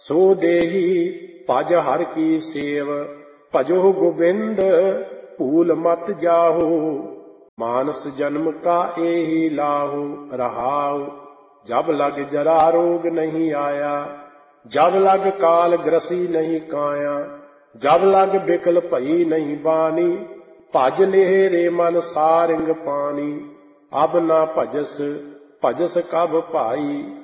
ਸੋ ਦੇਹੀ ਭਜ ਹਰਿ ਕੀ ਸੇਵ, ਭਜੋ ਗੋਬਿੰਦ ਭੂਲ ਮਤ ਜਾਹੋ। ਮਾਨਸ ਜਨਮ ਕਾ ਏਹੀ ਲਾਹੋ, ਰਹਾਉ ਜਬ ਲਗ ਜਰਾ ਰੋਗ ਨਹੀਂ ਆਇਆ, ਜਬ ਲਗ ਕਾਲ ਗ੍ਰਸੀ ਨਹੀਂ ਕਾਇਆ, ਜਬ ਲਗ ਬਿਕਲ ਭਈ ਨਹੀਂ ਬਾਣੀ, ਭਜ ਲੇਹ ਰੇ ਮਨ ਸਾਰਿੰਗ ਪਾਣੀ। ਅਬ ਨਾ ਭਜਸ ਭਜਸ ਕਬ ਭਾਈ,